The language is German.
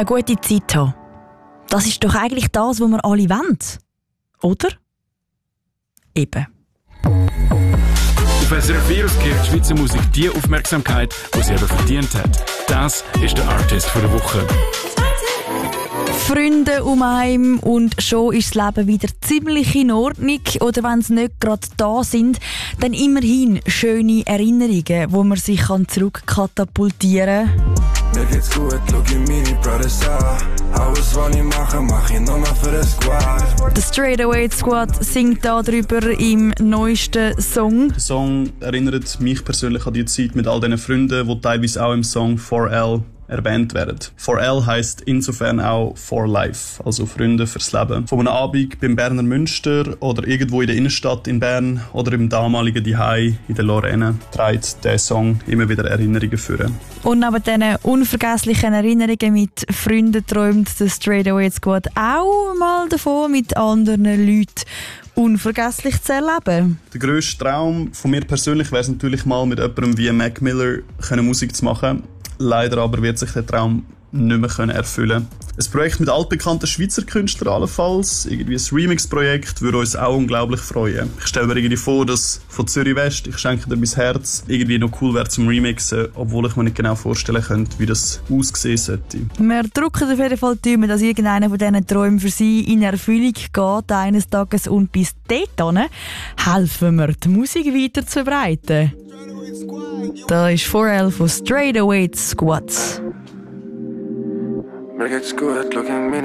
Eine gute Zeit haben. Das ist doch eigentlich das, was wir alle wollen. Oder? Eben. Auf SRF Virus kriegt die Schweizer Musik die Aufmerksamkeit, die sie eben verdient hat. Das ist der Artist der Woche. Freunde um einen und schon ist das Leben wieder ziemlich in Ordnung. Oder wenn sie nicht gerade da sind, dann immerhin schöne Erinnerungen, wo man sich zurückkatapultieren kann. Mir geht's gut, schau in meine Brothers an. Alles, was ich mache, mach ich nur noch für den Squad. Der Straight Away Squad singt darüber im neuesten Song. Der Song erinnert mich persönlich an die Zeit mit all diesen Freunden, die teilweise auch im Song 4L erwähnt werden. 4L heisst insofern auch For Life, also Freunde fürs Leben. Von einem Abend beim Berner Münster oder irgendwo in der Innenstadt in Bern oder im damaligen Dihei in der Lorraine trägt der Song immer wieder Erinnerungen führen. Und neben diesen unvergesslichen Erinnerungen mit Freunden träumt der Straight Away Squad auch mal davon, mit anderen Leuten unvergesslich zu erleben. Der grösste Traum von mir persönlich wäre es natürlich mal mit jemandem wie Mac Miller Musik zu machen. Leider aber wird sich der Traum nicht mehr erfüllen. Ein Projekt mit altbekannten Schweizer Künstlern allenfalls, irgendwie ein Remix-Projekt, würde uns auch unglaublich freuen. Ich stelle mir irgendwie vor, dass von Zürich West, ich schenke dir mein Herz, irgendwie noch cool wäre zum Remixen, obwohl ich mir nicht genau vorstellen könnte, wie das aussehen sollte. Wir drücken auf jeden Fall die Daumen, dass irgendeiner von diesen Träumen für Sie in Erfüllung geht eines Tages, und bis dahin helfen wir, die Musik weiter zu verbreiten. Da ist 4L von Straight Away Squad. Mir geht's gut, schau in meine